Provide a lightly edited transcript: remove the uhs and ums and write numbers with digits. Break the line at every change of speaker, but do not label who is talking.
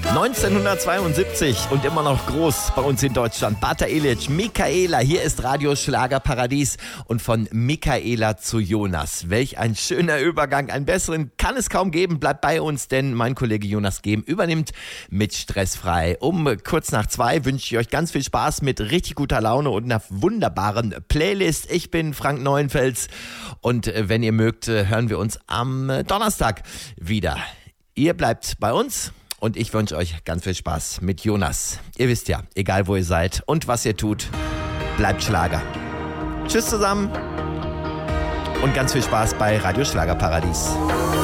1972 und immer noch groß bei uns in Deutschland. Bata Elic, Michaela, hier ist Radio Schlagerparadies und von Michaela zu Jonas. Welch ein schöner Übergang, einen besseren kann es kaum geben. Bleibt bei uns, denn mein Kollege Jonas Gehm übernimmt mit Stressfrei. Um kurz nach 2 wünsche ich euch ganz viel Spaß mit richtig guter Laune und einer wunderbaren Playlist. Ich bin Frank Neuenfels und wenn ihr mögt, hören wir uns am Donnerstag wieder. Ihr bleibt bei uns. Und ich wünsche euch ganz viel Spaß mit Jonas. Ihr wisst ja, egal wo ihr seid und was ihr tut, bleibt Schlager. Tschüss zusammen und ganz viel Spaß bei Radio Schlagerparadies.